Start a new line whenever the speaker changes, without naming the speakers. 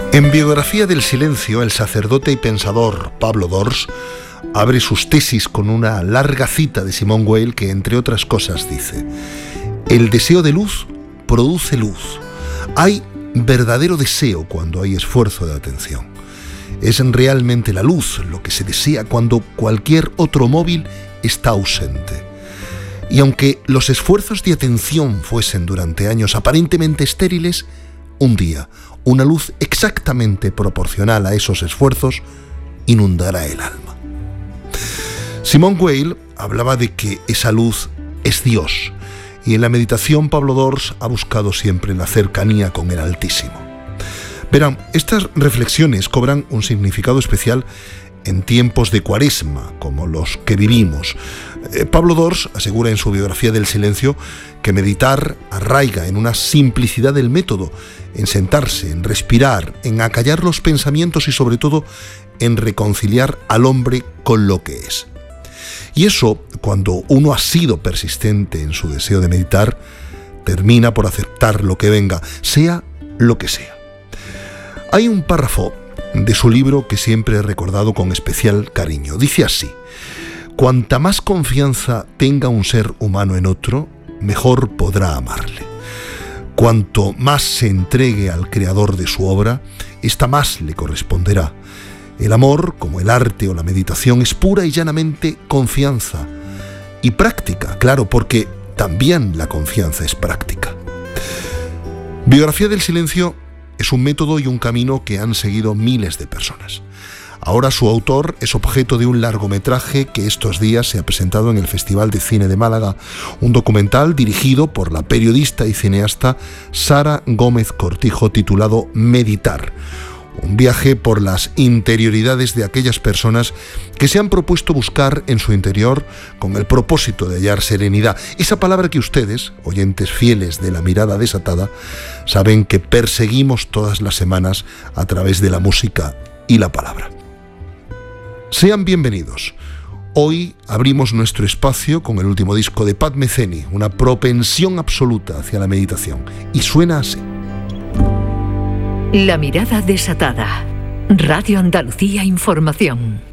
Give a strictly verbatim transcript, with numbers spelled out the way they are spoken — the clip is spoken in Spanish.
En Biografía del Silencio, el sacerdote y pensador Pablo Dors abre sus tesis con una larga cita de Simone Weil que, entre otras cosas, dice: el deseo de luz produce luz. Hay verdadero deseo cuando hay esfuerzo de atención. Es realmente la luz lo que se desea cuando cualquier otro móvil está ausente. Y aunque los esfuerzos de atención fuesen durante años aparentemente estériles, un día una luz exactamente proporcional a esos esfuerzos inundará el alma. Simone Weil hablaba de que esa luz es Dios, y en la meditación Pablo Dors ha buscado siempre la cercanía con el Altísimo. Verán, estas reflexiones cobran un significado especial en tiempos de Cuaresma, como los que vivimos. Eh, Pablo Dors asegura en su Biografía del Silencio que meditar arraiga en una simplicidad del método, en sentarse, en respirar, en acallar los pensamientos y sobre todo en reconciliar al hombre con lo que es. Y eso, cuando uno ha sido persistente en su deseo de meditar, termina por aceptar lo que venga, sea lo que sea. Hay un párrafo de su libro que siempre he recordado con especial cariño. Dice así: cuanta más confianza tenga un ser humano en otro, mejor podrá amarle. Cuanto más se entregue al creador de su obra, ésta más le corresponderá. El amor, como el arte o la meditación, es pura y llanamente confianza. Y práctica, claro, porque también la confianza es práctica. Biografía del Silencio es un método y un camino que han seguido miles de personas. Ahora su autor es objeto de un largometraje que estos días se ha presentado en el Festival de Cine de Málaga, un documental dirigido por la periodista y cineasta Sara Gómez Cortijo titulado Meditar. Un viaje por las interioridades de aquellas personas que se han propuesto buscar en su interior con el propósito de hallar serenidad. Esa palabra que ustedes, oyentes fieles de La Mirada Desatada, saben que perseguimos todas las semanas a través de la música y la palabra. Sean bienvenidos. Hoy abrimos nuestro espacio con el último disco de Pat Metheny, una propensión absoluta hacia la meditación. Y suena así.
La Mirada Desatada. Radio Andalucía Información.